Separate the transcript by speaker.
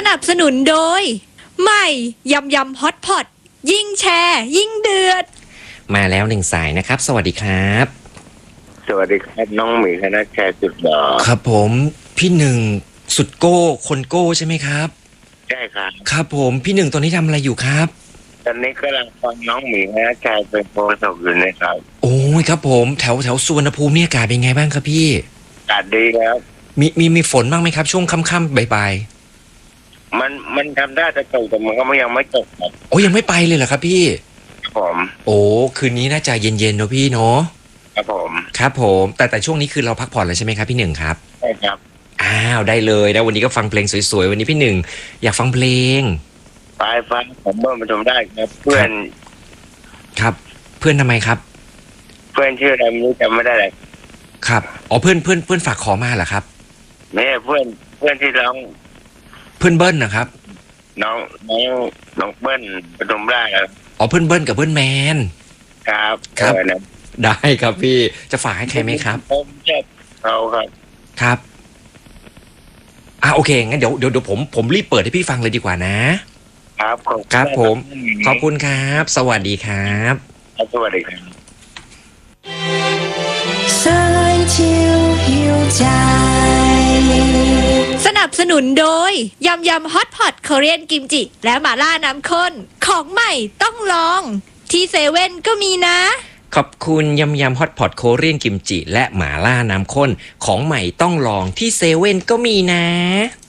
Speaker 1: นับสนุนโดยใหม่ยำยำฮอตพอตยิ่งแชร์ยิ่งเดือด
Speaker 2: มาแล้วหนึ่งสายนะครับสวัสดีครับ
Speaker 3: สวัสดีครับน้องหมีคณะแชร์จุดดอก
Speaker 2: ครับผมพี่หนึ่งสุดโก้คนโก้ใช่ไหมครับ
Speaker 3: ใช่ครับ
Speaker 2: ครับผมพี่หนึ่งตอนนี้ทำอะไรอยู่ครับ
Speaker 3: ตอนนี้กำลังฟังน้องหมีคณะแชร์เป็นโปรสกอยู่นะครับ
Speaker 2: โอ้ยครับผมแถวสุวรรณภูมิเนี่ยอากาศเป็นไงบ้างครับพี่
Speaker 3: อากาศดีครับ
Speaker 2: มีฝนบ้างไหมครับช่วงค่ำๆบ่าย
Speaker 3: มันทำได้แต่ตกแต่มันก็ยังไม่ตกครับ
Speaker 2: โอ้ยังไม่ไปเลยเหรอครับพี่
Speaker 3: ครับผม
Speaker 2: โอ้คืนนี้น่าจะเย็นๆเนอะพี่เนาะ
Speaker 3: ครับผม
Speaker 2: ครับผมแต่ช่วงนี้คือเราพักผ่อนแล้วใช่ไหมครับพี่หนึ่งครับ
Speaker 3: ใช่ครับ
Speaker 2: อ้าวได้เลยแล้ววันนี้ก็ฟังเพลงสวยๆวันนี้พี่หนึ่งอยากฟังเพลง
Speaker 3: ฟังผมเบิ้ลมาชมได้ครับเพื่อน
Speaker 2: ครับเพื่อนทำไมครับ
Speaker 3: เพื่อนชื่ออะไรไม่รู้จำไม่ได้เลย
Speaker 2: ครับอ๋อเพื่อนฝากขอมาเหรอครับ
Speaker 3: ไม่ใช่เพื่อนที่ร้อง
Speaker 2: เพื่อนเบิ้ลนะครับ
Speaker 3: น้องเบิ้ลมาชมได้ครับ
Speaker 2: อ๋อเพื่อนเบิ้ลกับเพื่อนแมน
Speaker 3: ครับ
Speaker 2: ได้ครับพี่จะฝากให้ใครไหมครับ
Speaker 3: ผมจะเขา
Speaker 2: ครับโอเคงั้นเดี๋ยวผมรีบเปิดให้พี่ฟังเลยดีกว่านะครับครับผมขอบคุณครับสวัสดีครับ
Speaker 3: สวัสดีครับ
Speaker 1: สนับสนุนโดยยำยำฮอตพอตเกาหลีกิมจิและหม่าล่าน้ำข้นของใหม่ต้องลองที่เซเว่นก็มีนะ
Speaker 2: ขอบคุณยำฮอตพอตโคเรียนกิมจิและหม่าล่าน้ำข้นของใหม่ต้องลองที่เซเว่นก็มีนะ